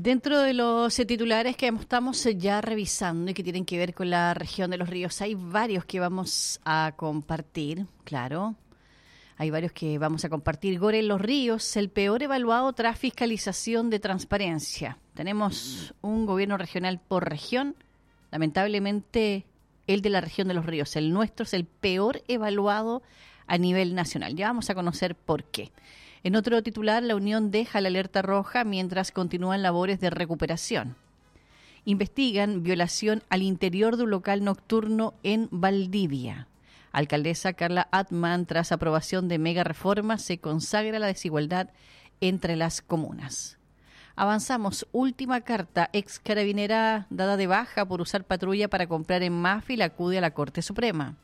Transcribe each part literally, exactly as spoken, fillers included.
Dentro de los eh, titulares que estamos eh, ya revisando y que tienen que ver con la región de los ríos, hay varios que vamos a compartir, claro. Hay varios que vamos a compartir. Gore en los ríos, el peor evaluado tras fiscalización de transparencia. Tenemos un gobierno regional por región. Lamentablemente, el de la región de los ríos, el nuestro, es el peor evaluado a nivel nacional. Ya vamos a conocer por qué. En otro titular, la Unión deja la alerta roja mientras continúan labores de recuperación. Investigan violación al interior de un local nocturno en Valdivia. Alcaldesa Carla Atman, tras aprobación de mega reforma, se consagra la desigualdad entre las comunas. Avanzamos. Última carta. Ex carabinera dada de baja por usar patrulla para comprar en Mafil acude a la Corte Suprema.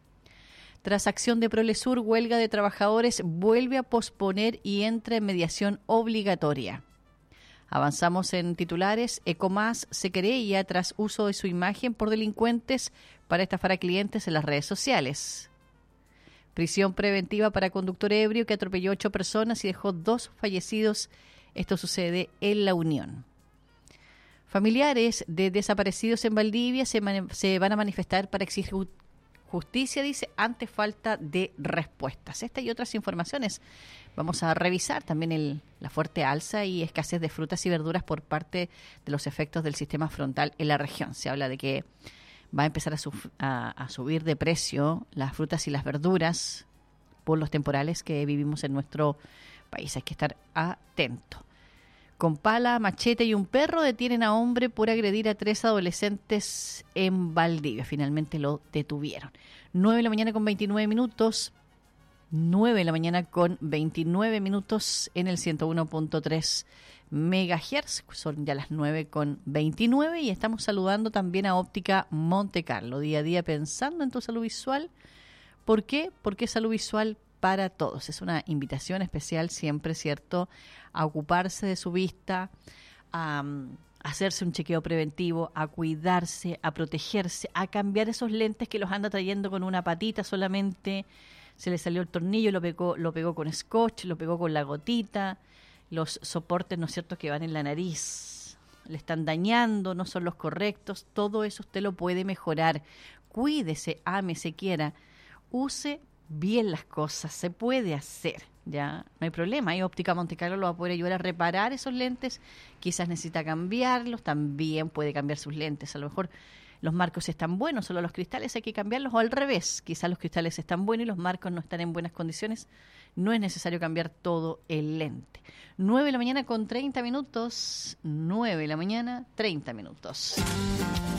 Tras acción de Prolesur, huelga de trabajadores vuelve a posponer y entra en mediación obligatoria. Avanzamos en titulares. Ecomás se querella tras uso de su imagen por delincuentes para estafar a clientes en las redes sociales. Prisión preventiva para conductor ebrio que atropelló ocho personas y dejó dos fallecidos. Esto sucede en La Unión. Familiares de desaparecidos en Valdivia se, man- se van a manifestar para exigir justicia, dice, ante falta de respuestas. Esta y otras informaciones vamos a revisar. También el, la fuerte alza y escasez de frutas y verduras por parte de los efectos del sistema frontal en la región. Se habla de que va a empezar a, suf- a, a subir de precio las frutas y las verduras por los temporales que vivimos en nuestro país. Hay que estar atento. Con pala, machete y un perro detienen a hombre por agredir a tres adolescentes en Valdivia. Finalmente lo detuvieron. nueve de la mañana con veintinueve minutos. nueve de la mañana con veintinueve minutos en el ciento uno punto tres megahertz. Son ya las nueve con veintinueve y estamos saludando también a Óptica Monte Carlo. Día a día pensando en tu salud visual. ¿Por qué? Porque salud visual para todos. Es una invitación especial siempre, ¿cierto?, a ocuparse de su vista, a, a hacerse un chequeo preventivo, a cuidarse, a protegerse, a cambiar esos lentes que los anda trayendo con una patita solamente. Se le salió el tornillo, lo pegó, lo pegó con scotch, lo pegó con la gotita. Los soportes, ¿no es cierto?, que van en la nariz le están dañando, no son los correctos. Todo eso usted lo puede mejorar. Cuídese, ámese, quiera. Use bien las cosas, se puede hacer, ya no hay problema. Y Óptica Monte Carlo lo va a poder ayudar a reparar esos lentes. Quizás necesita cambiarlos, también puede cambiar sus lentes. A lo mejor los marcos están buenos, solo los cristales hay que cambiarlos, o al revés, quizás los cristales están buenos y los marcos no están en buenas condiciones. No es necesario cambiar todo el lente. nueve de la mañana con treinta minutos, nueve de la mañana, treinta minutos.